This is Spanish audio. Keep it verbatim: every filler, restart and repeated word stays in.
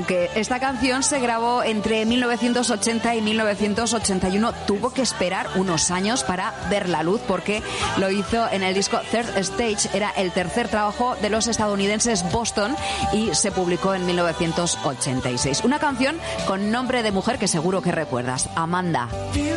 Aunque esta canción se grabó entre mil novecientos ochenta y mil novecientos ochenta y uno, tuvo que esperar unos años para ver la luz porque lo hizo en el disco Third Stage. Era el tercer trabajo de los estadounidenses Boston y se publicó en mil novecientos ochenta y seis. Una canción con nombre de mujer que seguro que recuerdas, Amanda.